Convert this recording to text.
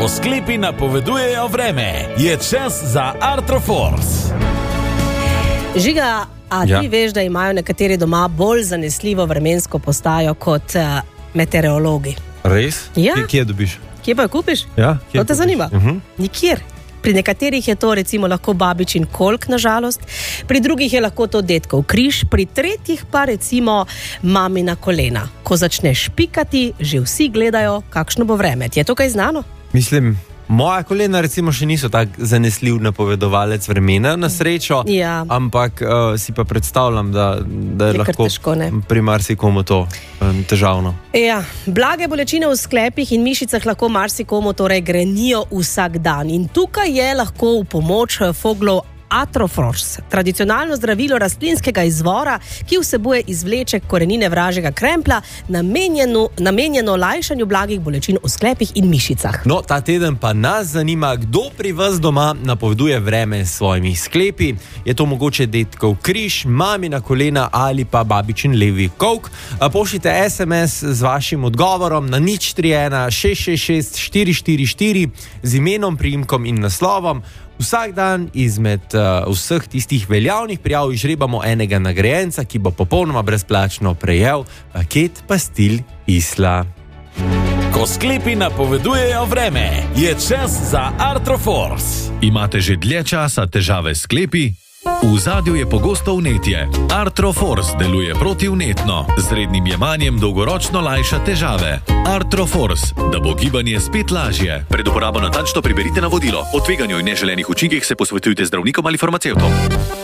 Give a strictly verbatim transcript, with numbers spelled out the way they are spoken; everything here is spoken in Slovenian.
Ko sklepi napovedujejo vreme, je čas za Artroforce. Žiga, a ti ja. veš, da imajo nekateri doma bolj zanesljivo vremensko postajo kot uh, meteorologi? Res? Ja. Kje, kje dobiš? Kje pa jo kupiš? Ja, to te zanima? Uh-huh. Nikjer. Pri nekaterih je to recimo lahko babičin kolk, nažalost, pri drugih je lahko to detkov križ, pri tretjih pa recimo mamina kolena. Ko začneš pikati, že vsi gledajo, kakšno bo vreme. Ti je to kaj znano? Mislim, moja kolena recimo še niso tak zanesljiv napovedovalec vremena, na srečo, ja. ampak uh, si pa predstavljam, da, da je, je lahko težko, pri marsikomu to um, težavno. Ja, blage bolečine v sklepih in mišicah lahko marsikomu torej grenijo vsak dan. In tukaj je lahko v pomoč Foglov Artroforce, tradicionalno zdravilo rastlinskega izvora, ki vsebuje izvleček korenine vražjega kremplja, namenjeno, namenjeno lajšanju blagih bolečin v sklepih in mišicah. No, ta teden pa nas zanima, kdo pri vas doma napoveduje vreme s svojimi sklepi. Je to mogoče detkov križ, mamina kolena ali pa babičin levi kolk? Pošljite es em es z vašim odgovorom na nič tri ena šest šest šest štiri štiri štiri z imenom, priimkom in naslovom. Vsak dan izmed uh, vseh tistih veljavnih prijav izžrebamo enega nagrajenca, ki bo popolnoma brezplačno prejel paket pastil Isla. Ko sklepi napovedujejo vreme, je čas za Artroforce. Imate že dlje časa težave s sklepi? V ozadju je pogosto vnetje. Artroforce deluje protivnetno, z rednim jemanjem dolgoročno lajša težave. Artroforce, da bo gibanje spet lažje. Pred uporabo natančno preberite navodilo. O tveganju in neželenih učinkih se posvetujte zdravnikom ali farmacevtom.